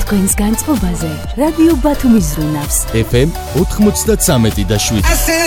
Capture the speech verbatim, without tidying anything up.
თქვენს განწყობაზე რადიო ბათუმი ზრუნავს. ეფ ემ ოთხმოცდათვრამეტი და შვიდ.